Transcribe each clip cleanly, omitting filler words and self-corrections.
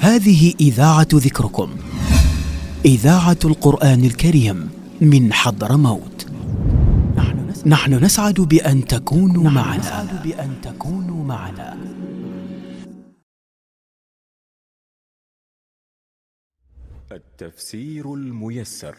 هذه إذاعة ذكركم، إذاعة القرآن الكريم من حضرموت. نحن نسعد بأن تكونوا معنا. التفسير الميسر.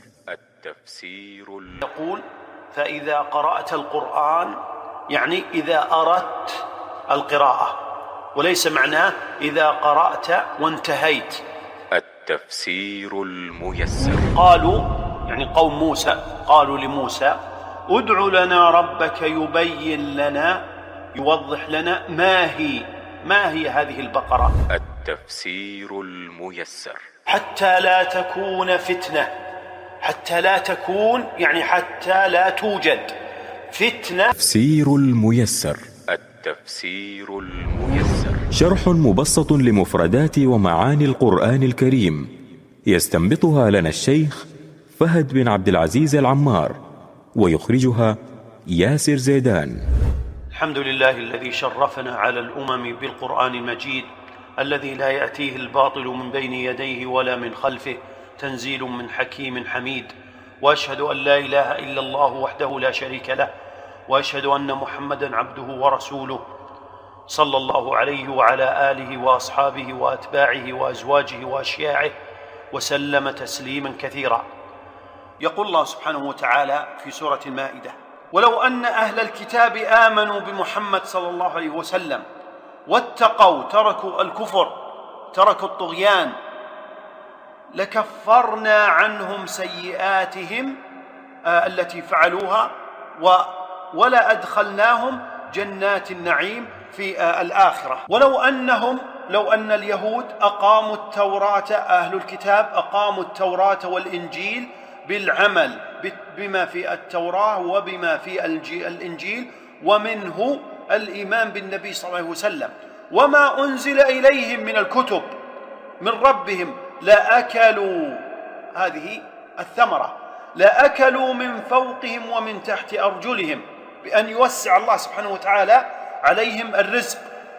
يقول: فإذا قرأت القرآن، يعني إذا أردت القراءة، وليس معناه إذا قرأت وانتهيت. التفسير الميسر. قالوا، يعني قوم موسى، قالوا لموسى: ادع لنا ربك يبين لنا، يوضح لنا ما هي هذه البقرة. التفسير الميسر. حتى لا تكون فتنة. حتى لا تكون يعني حتى لا توجد فتنة. التفسير الميسر. التفسير الميسر شرح مبسط لمفردات ومعاني القرآن الكريم، يستنبطها لنا الشيخ فهد بن عبد العزيز العمار، ويخرجها ياسر زيدان. الحمد لله الذي شرفنا على الأمم بالقرآن المجيد، الذي لا يأتيه الباطل من بين يديه ولا من خلفه، تنزيل من حكيم حميد. وأشهد أن لا إله إلا الله وحده لا شريك له، وأشهد أن محمدًا عبده ورسوله، صلى الله عليه وعلى آله وأصحابه وأتباعه وأزواجه وأشياعه وسلم تسليمًا كثيرا. يقول الله سبحانه وتعالى في سورة المائدة: ولو أن أهل الكتاب آمنوا بمحمد صلى الله عليه وسلم واتقوا، تركوا الكفر، تركوا الطغيان، لكفرنا عنهم سيئاتهم التي فعلوها ولا أدخلناهم جنات النعيم في الآخرة. لو أن اليهود أقاموا التوراة، أهل الكتاب أقاموا التوراة والإنجيل بالعمل بما في التوراة وبما في الإنجيل، ومنه الإيمان بالنبي صلى الله عليه وسلم وما أنزل إليهم من الكتب من ربهم، لأكلوا، هذه الثمرة، لأكلوا من فوقهم ومن تحت أرجلهم، بأن يوسع الله سبحانه وتعالى عليهم الرزق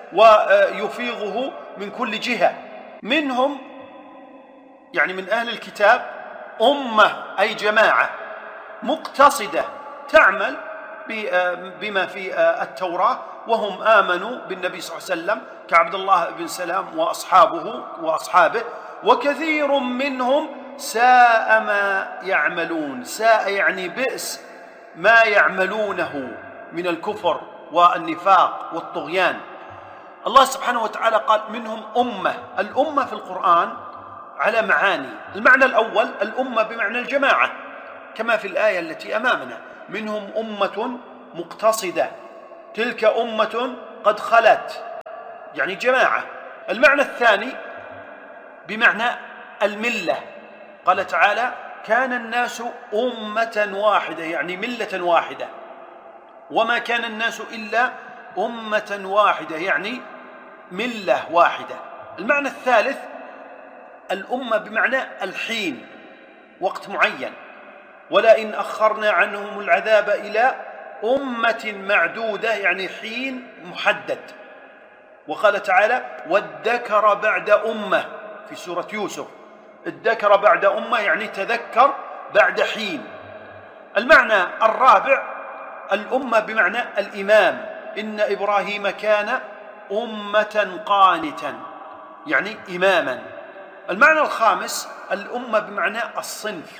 ويفيضه من كل جهة. منهم يعني من أهل الكتاب أمة، أي جماعة مقتصدة تعمل بما في التوراة، وهم آمنوا بالنبي صلى الله عليه وسلم كعبد الله بن سلام وأصحابه. وكثير منهم ساء ما يعملون. ساء يعني بئس ما يعملونه من الكفر والنفاق والطغيان. الله سبحانه وتعالى قال منهم أمة. الأمة في القرآن على معاني. المعنى الأول الأمة بمعنى الجماعة، كما في الآية التي أمامنا: منهم أمة مقتصدة، تلك أمة قد خلت، يعني جماعة. المعنى الثاني بمعنى الملة. قال تعالى: كان الناس أمة واحدة، يعني ملة واحدة، وما كان الناس إلا أمة واحدة، يعني ملة واحدة. المعنى الثالث الأمة بمعنى الحين، وقت معين. ولئن أخرنا عنهم العذاب إلى أمة معدودة، يعني حين محدد. وقال تعالى: وادكر بعد أمة في سورة يوسف. الذكر بعد أمة يعني تذكر بعد حين. المعنى الرابع الأمة بمعنى الإمام. إن إبراهيم كان أمة قانتا، يعني إماما. المعنى الخامس الأمة بمعنى الصنف.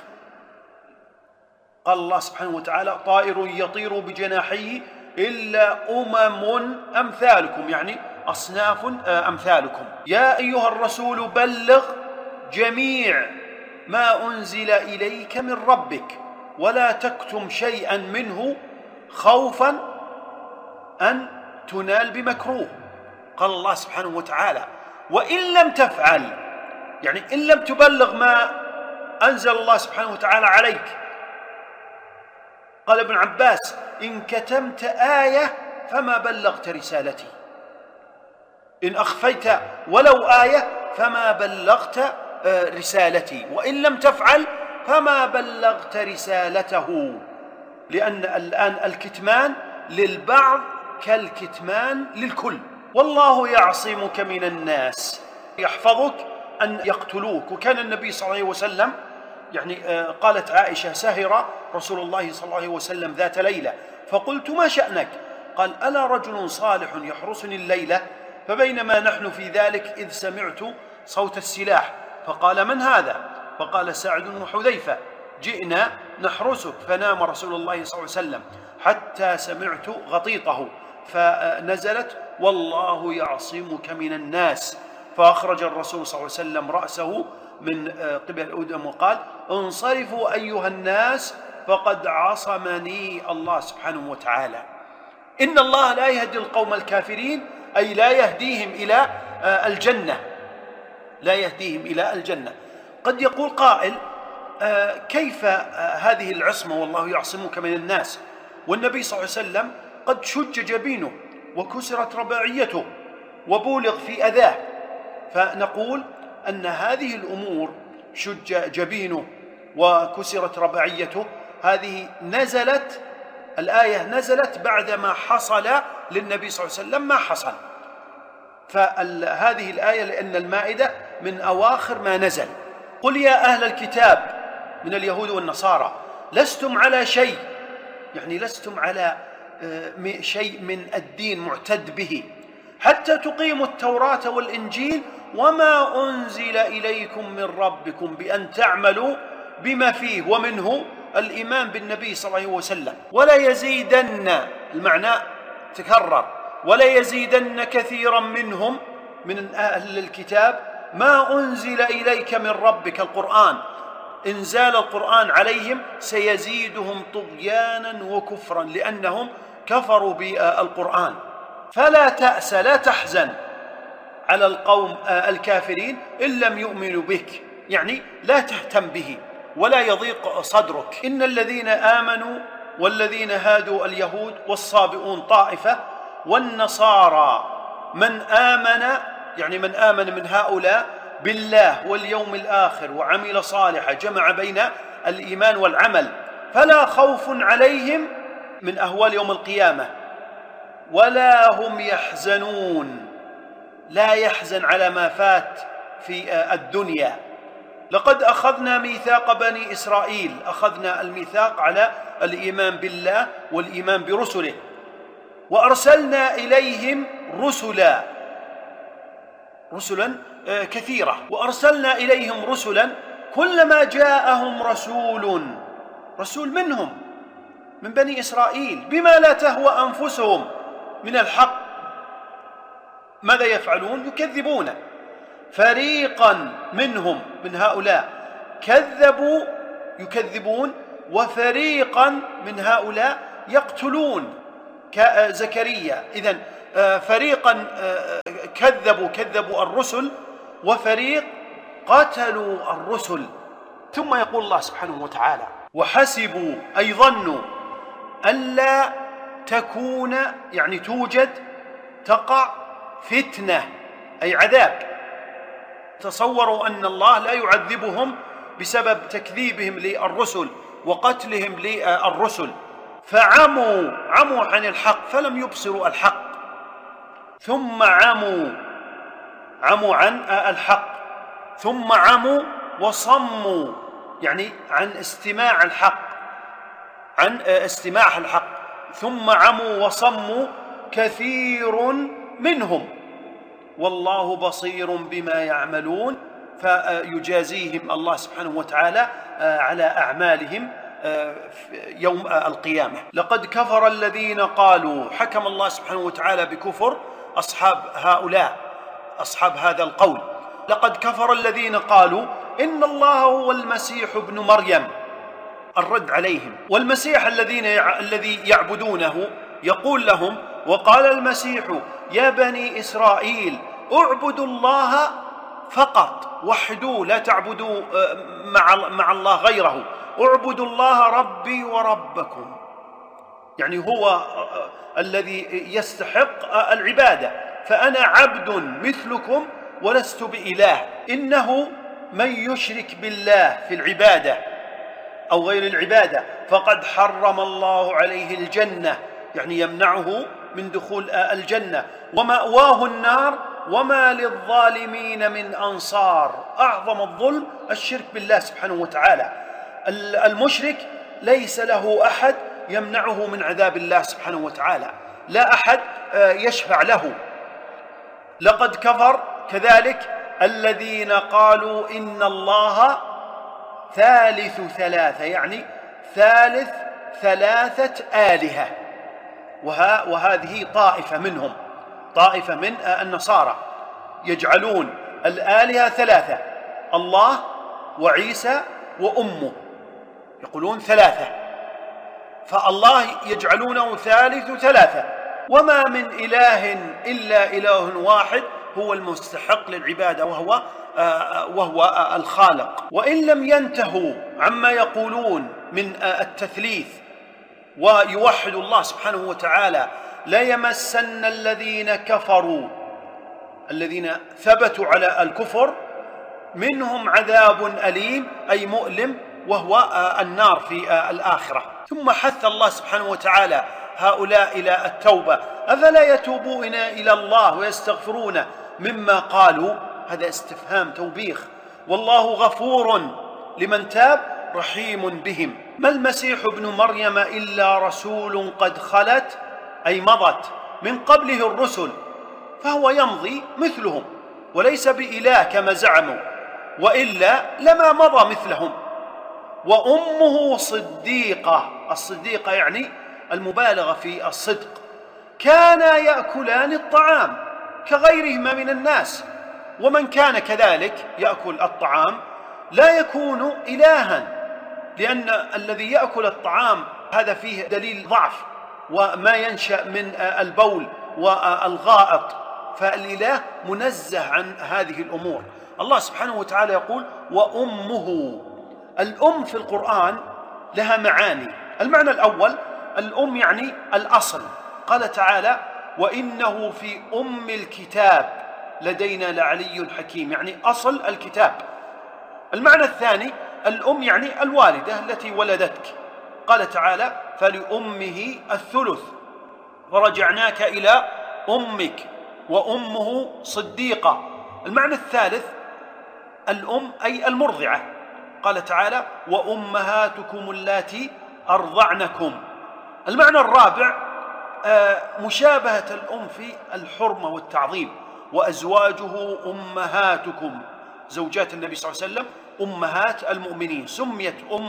قال الله سبحانه وتعالى: طائر يطير بجناحيه إلا أمم أمثالكم، يعني أصناف أمثالكم. يا أيها الرسول بلغ جميع ما أنزل إليك من ربك ولا تكتم شيئا منه خوفا أن تنال بمكروه. قال الله سبحانه وتعالى: وإن لم تفعل، يعني إن لم تبلغ ما أنزل الله سبحانه وتعالى عليك. قال ابن عباس: إن كتمت آية فما بلغت رسالتي، إن أخفيت ولو آية فما بلغت رسالتي، وإن لم تفعل فما بلغت رسالته. لأن الآن الكتمان للبعض كالكتمان للكل. والله يعصمك من الناس، يحفظك أن يقتلوك. وكان النبي صلى الله عليه وسلم قالت عائشة: سهر رسول الله صلى الله عليه وسلم ذات ليلة، فقلت: ما شأنك؟ قال: ألا رجل صالح يحرسني الليلة؟ فبينما نحن في ذلك إذ سمعت صوت السلاح، فقال: من هذا؟ فقال: سعد وحذيفة، جئنا نحرسك. فنام رسول الله صلى الله عليه وسلم حتى سمعت غطيطه، فنزلت: والله يعصمك من الناس. فأخرج الرسول صلى الله عليه وسلم رأسه من قبل الأدم وقال: انصرفوا أيها الناس فقد عصمني الله سبحانه وتعالى. إن الله لا يهدي القوم الكافرين، أي لا يهديهم إلى الجنة، لا يهديهم إلى الجنة. قد يقول قائل: كيف هذه العصمة والله يعصمك من الناس والنبي صلى الله عليه وسلم قد شج جبينه وكسرت رباعيته وبولغ في أذاه؟ فنقول أن هذه الأمور، شج جبينه وكسرت رباعيته، هذه الآية نزلت بعدما حصل للنبي صلى الله عليه وسلم ما حصل. فهذه الآية لأن المائدة من أواخر ما نزل. قل يا أهل الكتاب من اليهود والنصارى لستم على شيء، لستم على شيء من الدين معتد به، حتى تقيموا التوراة والإنجيل وما أنزل إليكم من ربكم بأن تعملوا بما فيه، ومنه الإيمان بالنبي صلى الله عليه وسلم. ولا يزيدن، المعنى تكرر، ولا يزيدن كثيرا منهم من أهل الكتاب ما أنزل إليك من ربك، القرآن، إنزال القرآن عليهم سيزيدهم طغيانا وكفرا لأنهم كفروا بالقرآن. فلا تأس، لا تحزن على القوم الكافرين إن لم يؤمنوا بك، لا تهتم به ولا يضيق صدرك. إن الذين آمنوا والذين هادوا اليهود والصابئون طائفة والنصارى من آمن من هؤلاء بالله واليوم الآخر وعمل صالحا، جمع بين الإيمان والعمل، فلا خوف عليهم من أهوال يوم القيامة ولا هم يحزنون، لا يحزن على ما فات في الدنيا. لقد أخذنا ميثاق بني إسرائيل، أخذنا الميثاق على الإيمان بالله والإيمان برسله، وأرسلنا إليهم رسلا كثيرة، وأرسلنا إليهم رسلا كلما جاءهم رسول منهم من بني إسرائيل بما لا تهوى أنفسهم من الحق، ماذا يفعلون؟ يكذبون. فريقا منهم من هؤلاء يكذبون، وفريقا من هؤلاء يقتلون كزكريا. إذن فريقا كذبوا الرسل، وفريق قتلوا الرسل. ثم يقول الله سبحانه وتعالى: وحسبوا، أي ظنوا، ألا تكون توجد تقع فتنة، أي عذاب. تصوروا أن الله لا يعذبهم بسبب تكذيبهم للرسل وقتلهم للرسل، فعموا عن الحق فلم يبصروا الحق، ثم عموا عن الحق، ثم عموا وصموا، عن استماع الحق، ثم عموا وصموا كثير منهم، والله بصير بما يعملون. فيجازيهم الله سبحانه وتعالى على أعمالهم يوم القيامة. لقد كفر الذين قالوا، حكم الله سبحانه وتعالى بكفر أصحاب هذا القول. لقد كفر الذين قالوا إن الله هو المسيح ابن مريم، الرد عليهم. والمسيح الذي يعبدونه يقول لهم: وقال المسيح يا بني إسرائيل اعبدوا الله فقط، وحدوا، لا تعبدوا مع الله غيره، اعبدوا الله ربي وربكم، هو الذي يستحق العبادة، فأنا عبد مثلكم ولست بإله. إنه من يشرك بالله في العبادة أو غير العبادة فقد حرم الله عليه الجنة، يمنعه من دخول الجنة، ومأواه النار وما للظالمين من أنصار. أعظم الظلم الشرك بالله سبحانه وتعالى. المشرك ليس له أحد يمنعه من عذاب الله سبحانه وتعالى، لا أحد يشفع له. لقد كفر كذلك الذين قالوا إن الله ثالث ثلاثة، يعني ثالث ثلاثة آلهة، وهذه طائفة منهم، طائفة من النصارى يجعلون الآلهة ثلاثة، الله وعيسى وأمه، يقولون ثلاثة، فالله يجعلونه ثالث ثلاثة. وما من إله إلا إله واحد هو المستحق للعبادة وهو الخالق. وإن لم ينتهوا عما يقولون من التثليث ويوحدوا الله سبحانه وتعالى ليمسن الذين كفروا، الذين ثبتوا على الكفر، منهم عذاب أليم أي مؤلم، وهو النار في الآخرة. ثم حث الله سبحانه وتعالى هؤلاء إلى التوبة. أفلا يتوبون إلى الله ويستغفرون مما قالوا؟ هذا استفهام توبيخ. والله غفور لمن تاب رحيم بهم. ما المسيح ابن مريم إلا رسول قد خلت، أي مضت من قبله الرسل، فهو يمضي مثلهم وليس بإله كما زعموا، وإلا لما مضى مثلهم. وأمه صديقة، الصديقة يعني المبالغة في الصدق. كانا يأكلان الطعام كغيرهما من الناس، ومن كان كذلك يأكل الطعام لا يكون إلها، لأن الذي يأكل الطعام هذا فيه دليل ضعف وما ينشأ من البول والغائط، فالإله منزه عن هذه الأمور. الله سبحانه وتعالى يقول وأمه. الأم في القرآن لها معاني. المعنى الأول الأم يعني الأصل، قال تعالى وإنه في أم الكتاب لدينا لعلي حكيم، يعني أصل الكتاب. المعنى الثاني الأم يعني الوالدة التي ولدتك، قال تعالى فلأمه الثلث ورجعناك إلى أمك وأمه صديقة. المعنى الثالث الأم أي المرضعة، قال تعالى وأمهاتكم اللاتي أرضعنكم. المعنى الرابع مشابهة الأم في الحرمة والتعظيم. وأزواجه أمهاتكم، زوجات النبي صلى الله عليه وسلم أمهات المؤمنين، سميت أم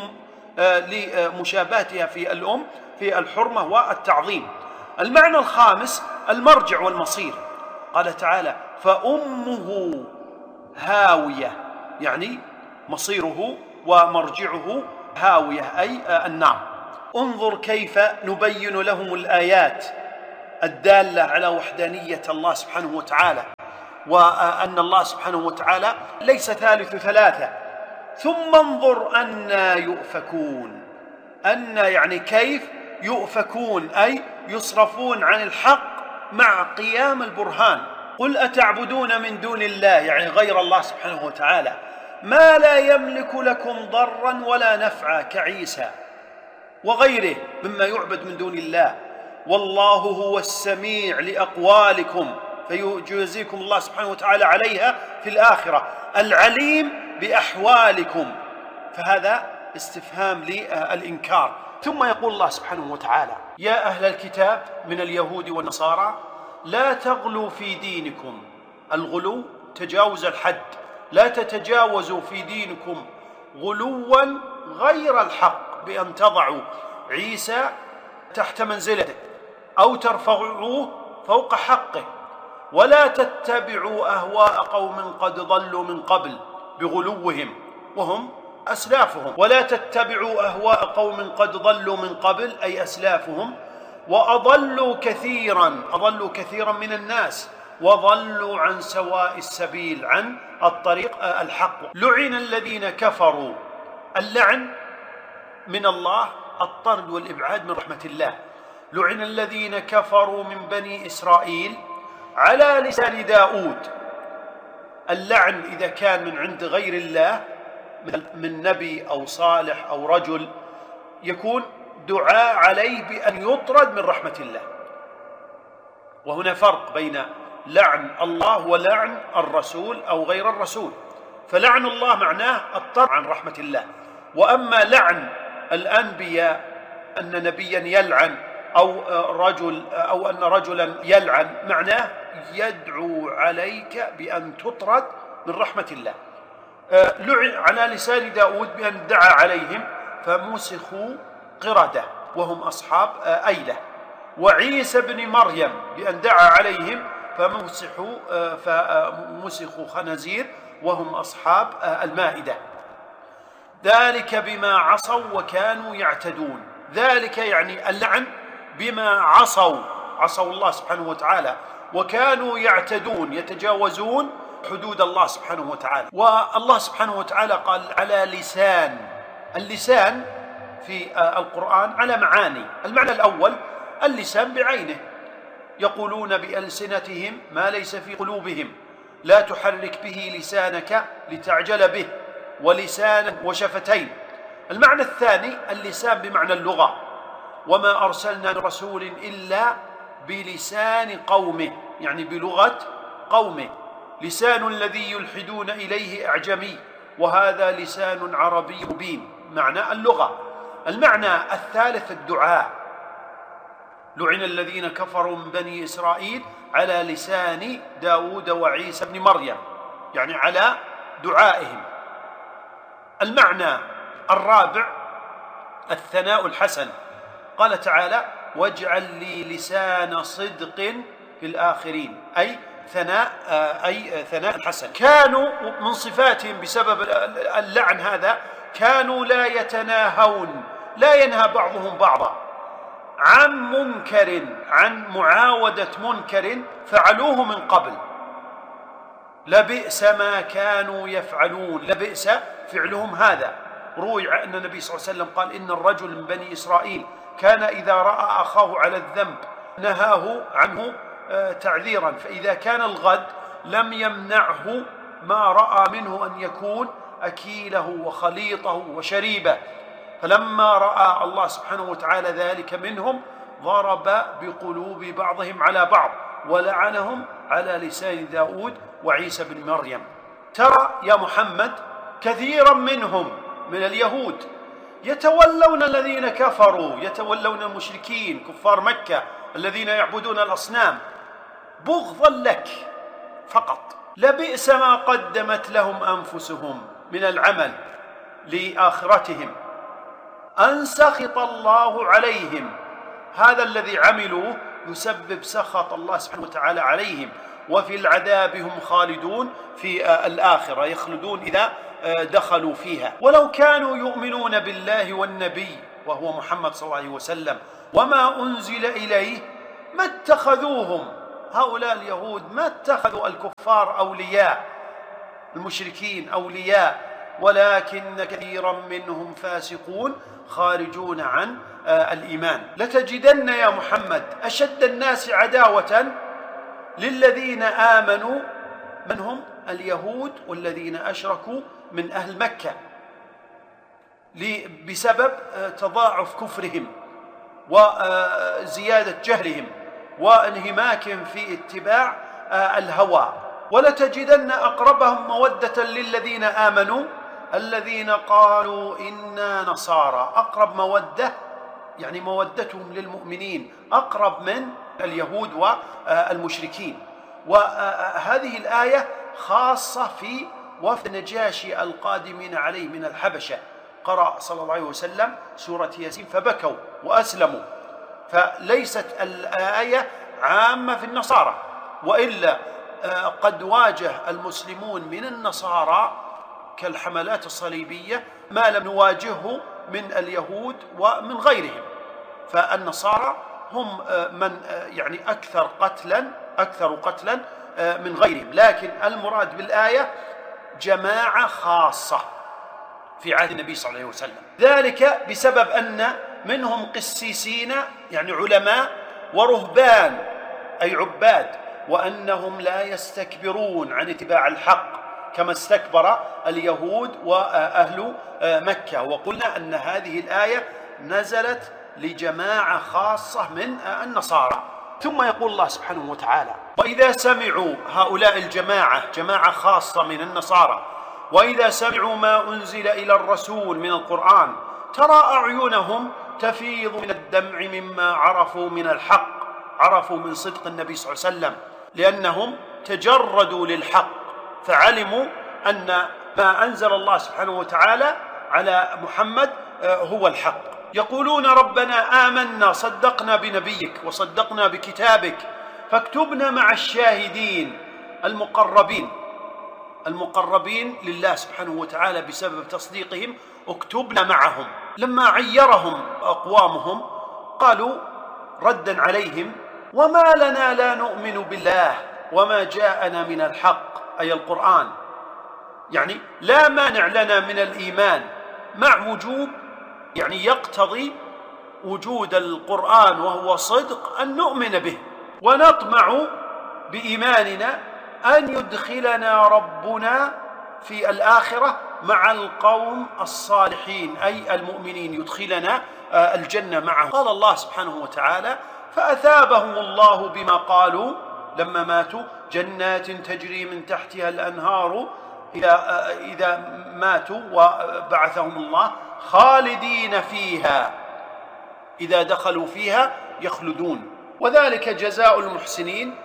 لمشابهتها في الأم في الحرمة والتعظيم. المعنى الخامس المرجع والمصير، قال تعالى فأمه هاوية، يعني مصيره ومرجعه هاوية أي النار. انظر كيف نبين لهم الآيات الدالة على وحدانية الله سبحانه وتعالى، وأن الله سبحانه وتعالى ليس ثالث ثلاثة. ثم انظر أنى يؤفكون. أنى يعني كيف يؤفكون، أي يصرفون عن الحق مع قيام البرهان. قل أتعبدون من دون الله، يعني غير الله سبحانه وتعالى، ما لا يملك لكم ضرا ولا نفعا كعيسى وغيره مما يعبد من دون الله، والله هو السميع لأقوالكم فيجازيكم الله سبحانه وتعالى عليها في الآخرة، العليم بأحوالكم. فهذا استفهام للإنكار. ثم يقول الله سبحانه وتعالى يا أهل الكتاب من اليهود والنصارى لا تغلوا في دينكم. الغلو تجاوز الحد، لا تتجاوزوا في دينكم غلوا غير الحق بأن تضعوا عيسى تحت منزلته أو ترفعوه فوق حقه، ولا تتبعوا أهواء قوم قد ضلوا من قبل بغلوهم وهم أسلافهم. ولا تتبعوا أهواء قوم قد ضلوا من قبل أي أسلافهم، وأضلوا كثيرا من الناس، وضلوا عن سواء السبيل، عن الطريق الحق. لعن الذين كفروا. اللعن من الله الطرد والإبعاد من رحمة الله. لعن الذين كفروا من بني إسرائيل على لسان داود. اللعن إذا كان من عند غير الله من نبي أو صالح أو رجل يكون دعاء عليه بأن يطرد من رحمة الله. وهنا فرق بين لعن الله ولعن الرسول أو غير الرسول. فلعن الله معناه الطرد عن رحمة الله. وأما لعن الأنبياء أن نبيا يلعن أو أن رجلا يلعن معناه يدعو عليك بأن تطرد من رحمة الله. لعن على لسان داود بأن دعا عليهم فمسخوا قردة وهم أصحاب أيلة، وعيسى بن مريم بأن دعا عليهم فمسخوا خنازير وهم أصحاب المائدة. ذلك بما عصوا وكانوا يعتدون. ذلك يعني اللعن بما عصوا الله سبحانه وتعالى، وكانوا يعتدون يتجاوزون حدود الله سبحانه وتعالى. والله سبحانه وتعالى قال على لسان. اللسان في القرآن على معاني. المعنى الأول اللسان بعينه، يقولون بألسنتهم ما ليس في قلوبهم لا تحرك به لسانك لتعجل به، ولسانا وشفتين. المعنى الثاني اللسان بمعنى اللغة، وما أرسلنا من رسول إلا بلسان قومه، يعني بلغة قومه. لسان الذي يلحدون إليه أعجمي وهذا لسان عربي مبين، معنى اللغة. المعنى الثالث الدعاء. لعن الذين كفروا من بني إسرائيل على لسان داود وعيسى بن مريم، يعني على دعائهم. المعنى الرابع الثناء الحسن. قال تعالى واجعل لي لسان صدق في الآخرين، أي ثناء الحسن. كانوا من صفاتهم بسبب اللعن هذا كانوا لا يتناهون، لا ينهى بعضهم بعضا عن منكر، عن معاودة منكر فعلوه من قبل. لبئس ما كانوا يفعلون، لبئس فعلهم هذا. روي أن النبي صلى الله عليه وسلم قال إن الرجل من بني إسرائيل كان إذا رأى أخاه على الذنب نهاه عنه تعذيرا، فإذا كان الغد لم يمنعه ما رأى منه أن يكون أكيله وخليطه وشريبه. فلما رأى الله سبحانه وتعالى ذلك منهم ضرب بقلوب بعضهم على بعض ولعنهم على لسان داود وعيسى بن مريم. ترى يا محمد كثيرا منهم من اليهود يتولون الذين كفروا، يتولون المشركين كفار مكة الذين يعبدون الأصنام بغضا لك فقط. لبئس ما قدمت لهم أنفسهم من العمل لآخرتهم أن سخط الله عليهم. هذا الذي عملوه يسبب سخط الله سبحانه وتعالى عليهم، وفي العذاب هم خالدون في الآخرة، يخلدون إذا دخلوا فيها. ولو كانوا يؤمنون بالله والنبي وهو محمد صلى الله عليه وسلم وما أنزل إليه ما اتخذوهم، هؤلاء اليهود ما اتخذوا الكفار أولياء، المشركين أولياء، ولكن كثيرا منهم فاسقون خارجون عن الإيمان. لتجدن يا محمد أشد الناس عداوة للذين آمنوا من هم اليهود والذين أشركوا من أهل مكة، بسبب تضاعف كفرهم وزيادة جهلهم وانهماكهم في اتباع الهوى. ولتجدن أقربهم مودة للذين آمنوا الذين قالوا إنا نصارى. أقرب مودة يعني مودتهم للمؤمنين أقرب من اليهود والمشركين. وهذه الآية خاصة في وفد النجاشي القادمين عليه من الحبشة. قرأ صلى الله عليه وسلم سورة ياسين فبكوا وأسلموا. فليست الآية عامة في النصارى، وإلا قد واجه المسلمون من النصارى كالحملات الصليبية ما لم نواجهه من اليهود ومن غيرهم. فالنصارى هم من يعني أكثر قتلا من غيرهم. لكن المراد بالآية جماعة خاصة في عهد النبي صلى الله عليه وسلم، ذلك بسبب أن منهم قسيسين يعني علماء ورهبان أي عباد، وأنهم لا يستكبرون عن اتباع الحق كما استكبر اليهود وأهل مكة. وقلنا أن هذه الآية نزلت لجماعة خاصة من النصارى، ثم يقول الله سبحانه وتعالى: وإذا سمعوا هؤلاء الجماعة، جماعة خاصة من النصارى، وإذا سمعوا ما أنزل إلى الرسول من القرآن ترى أعينهم تفيض من الدمع مما عرفوا من الحق، عرفوا من صدق النبي صلى الله عليه وسلم، لأنهم تجردوا للحق فعلموا أن ما أنزل الله سبحانه وتعالى على محمد هو الحق. يقولون: ربنا آمنا، صدقنا بنبيك وصدقنا بكتابك فاكتبنا مع الشاهدين. المقربين لله سبحانه وتعالى بسبب تصديقهم اكتبنا معهم. لما عيرهم أقوامهم قالوا ردا عليهم: وما لنا لا نؤمن بالله وما جاءنا من الحق، أي القرآن، يعني لا مانع لنا من الإيمان مع وجوب، يعني يقتضي وجود القرآن وهو صدق أن نؤمن به، ونطمع بإيماننا أن يدخلنا ربنا في الآخرة مع القوم الصالحين، أي المؤمنين، يدخلنا الجنة معهم. قال الله سبحانه وتعالى: فأثابهم الله بما قالوا لما ماتوا جنات تجري من تحتها الأنهار إذا ماتوا وبعثهم الله خالدين فيها، إذا دخلوا فيها يخلدون، وذلك جزاء المحسنين.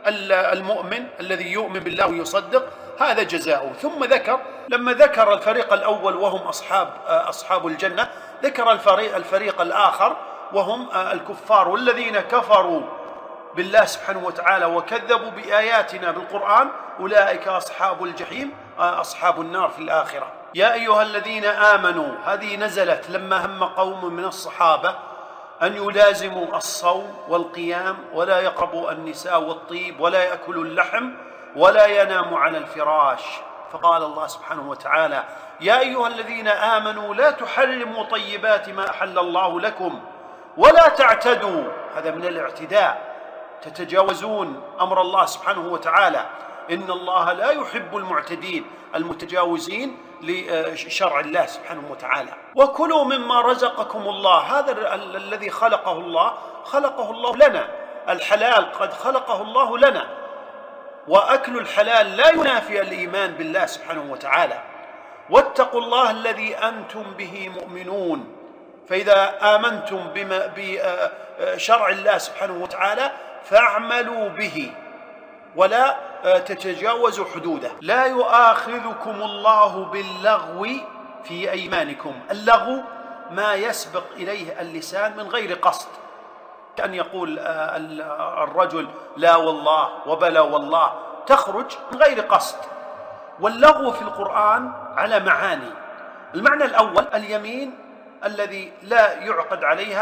المؤمن الذي يؤمن بالله ويصدق هذا جزاؤه. ثم لما ذكر الفريق الأول وهم أصحاب الجنة، ذكر الفريق الآخر وهم الكفار والذين كفروا بالله سبحانه وتعالى وكذبوا بآياتنا بالقرآن، أولئك أصحاب الجحيم، أصحاب النار في الآخرة. يا أيها الذين آمنوا، هذه نزلت لما هم قوم من الصحابة أن يلازموا الصوم والقيام ولا يقربوا النساء والطيب ولا يأكلوا اللحم ولا يناموا على الفراش، فقال الله سبحانه وتعالى: يا أيها الذين آمنوا لا تحرموا طيبات ما أحل الله لكم ولا تعتدوا. هذا من الاعتداء، تتجاوزون أمر الله سبحانه وتعالى، إن الله لا يحب المعتدين المتجاوزين لشرع الله سبحانه وتعالى. وكلوا مما رزقكم الله، هذا الذي خلقه الله لنا، الحلال قد خلقه الله لنا، وأكل الحلال لا ينافي الإيمان بالله سبحانه وتعالى. واتقوا الله الذي أنتم به مؤمنون، فإذا آمنتم بشرع الله سبحانه وتعالى فاعملوا به ولا تتجاوزوا حدوده. لا يؤاخذكم الله باللغو في أيمانكم. اللغو ما يسبق إليه اللسان من غير قصد، كأن يقول الرجل لا والله وبلا والله، تخرج من غير قصد. واللغو في القرآن على معاني. المعنى الأول اليمين الذي لا يعقد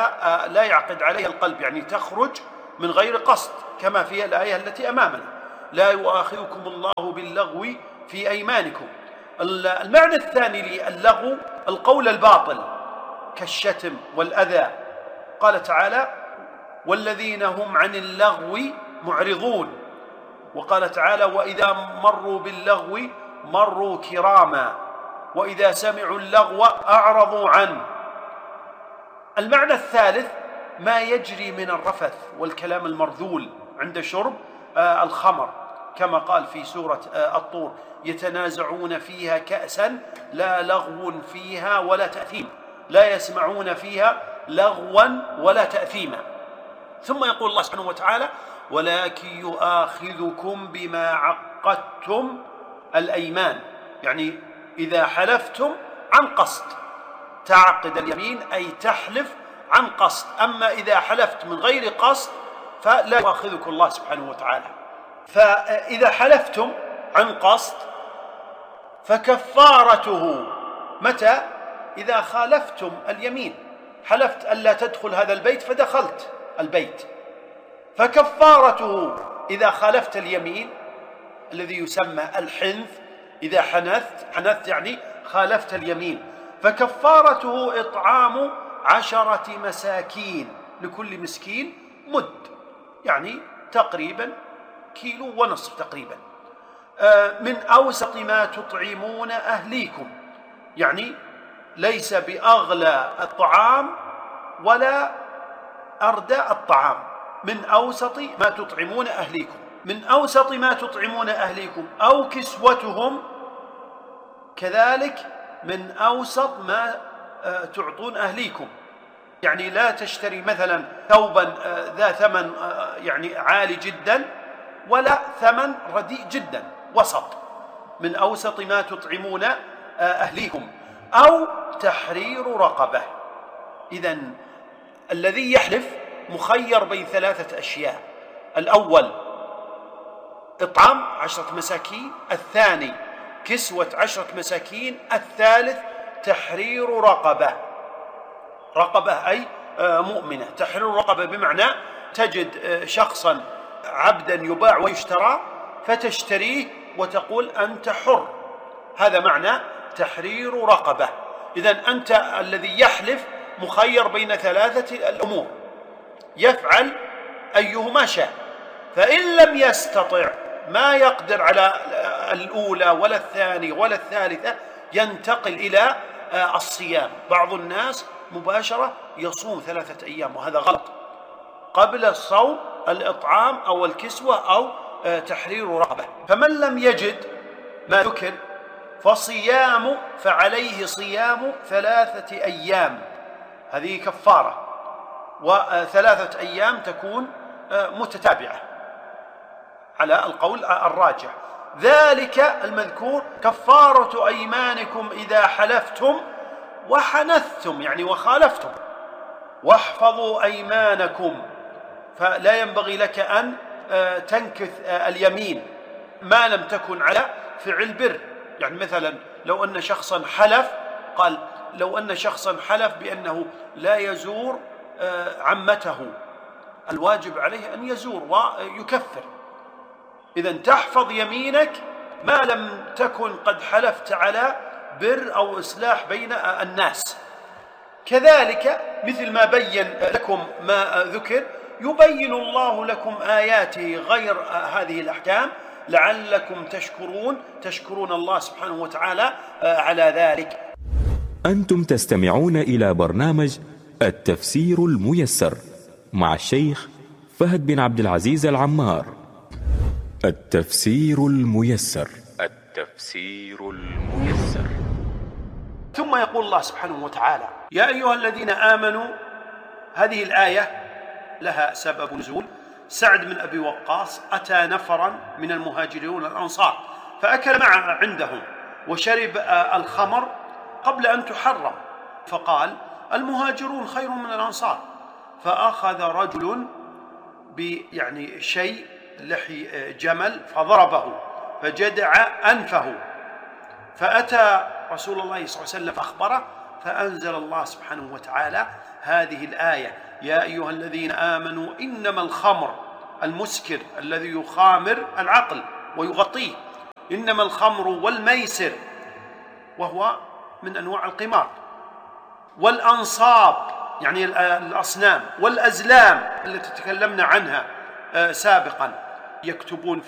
عليها القلب، يعني تخرج من غير قصد، كما في الآية التي أمامنا: لا يؤاخذكم الله باللغو في أيمانكم. المعنى الثاني للغو القول الباطل كالشتم والأذى. قال تعالى: والذين هم عن اللغو معرضون. وقال تعالى: وإذا مروا باللغو مروا كراما وإذا سمعوا اللغو أعرضوا عنه. المعنى الثالث ما يجري من الرفث والكلام المرذول عند شرب الخمر، كما قال في سورة الطور: يتنازعون فيها كأسا لا لغو فيها ولا تأثيم، لا يسمعون فيها لغوا ولا تأثيما. ثم يقول الله سبحانه وتعالى: ولكن يؤاخذكم بما عقدتم الأيمان، يعني إذا حلفتم عن قصد، تعقد اليمين أي تحلف عن قصد. أما إذا حلفت من غير قصد فلا يؤاخذكم الله سبحانه وتعالى. فإذا حلفتم عن قصد فكفارته متى؟ إذا خالفتم اليمين، حلفت ألا تدخل هذا البيت فدخلت البيت، فكفارته إذا خالفت اليمين الذي يسمى الحنث، إذا حنثت يعني خالفت اليمين، فكفارته إطعام 10 مساكين، لكل مسكين مد، يعني تقريبا 1.5 كيلو تقريبا، من أوسط ما تطعمون أهليكم، يعني ليس بأغلى الطعام ولا أردى الطعام، من أوسط ما تطعمون أهليكم، من أوسط ما تطعمون أهليكم، أو كسوتهم كذلك من أوسط ما تعطون أهليكم. يعني لا تشتري مثلا ثوبا ذا ثمن يعني عالي جدا ولا ثمن رديء جدا، وسط، من أوسط ما تطعمون أهليكم، أو تحرير رقبة. إذن الذي يحلف مخير بين 3 أشياء: الأول إطعام 10 مساكين، الثاني كسوة 10 مساكين، الثالث تحرير رقبة. رقبة أي مؤمنة. تحرير رقبة بمعنى تجد شخصا عبدا يباع ويشترى فتشتريه وتقول أنت حر، هذا معنى تحرير رقبة. إذن أنت الذي يحلف مخير بين 3 الأمور، يفعل أيهما شاء، فإن لم يستطع ما يقدر على الأولى ولا الثانية ولا الثالثة ينتقل إلى الصيام. بعض الناس مباشرة يصوم 3 أيام، وهذا غلط. قبل الصوم الإطعام أو الكسوة أو تحرير رقبة. فمن لم يجد ما ذكر فعليه صيام 3 أيام، هذه كفارة، و3 أيام تكون متتابعة على القول الراجح. ذلك المذكور كفارة أيمانكم إذا حلفتم وحنثتم، يعني وخالفتم. واحفظوا أيمانكم، فلا ينبغي لك أن تنكث اليمين ما لم تكن على فعل بر. يعني مثلا لو أن شخصا حلف، قال لو أن شخصا حلف بأنه لا يزور عمته، الواجب عليه أن يزور ويكفر. إذن تحفظ يمينك ما لم تكن قد حلفت على بر أو إصلاح بين الناس. كذلك مثل ما بين لكم ما ذكر، يبين الله لكم آياته غير هذه الأحكام لعلكم تشكرون الله سبحانه وتعالى على ذلك. أنتم تستمعون إلى برنامج التفسير الميسر مع الشيخ فهد بن عبد العزيز العمار. التفسير الميسر. التفسير الميسر. ثم يقول الله سبحانه وتعالى: يا أيها الذين آمنوا. هذه الآية لها سبب نزول. سعد بن أبي وقاص أتى نفرا من المهاجرين الأنصار فأكل عندهم وشرب الخمر قبل أن تحرم، فقال: المهاجرون خير من الأنصار. فأخذ رجل يعني شيء لحي جمل فضربه فجدع أنفه، فأتى رسول الله صلى الله عليه وسلم فأخبره، فأنزل الله سبحانه وتعالى هذه الآية: يا أيها الذين آمنوا إنما الخمر المسكر الذي يخامر العقل ويغطيه، إنما الخمر والميسر وهو من أنواع القمار، والأنصاب يعني الأصنام، والأزلام التي تكلمنا عنها سابقا، يكتبون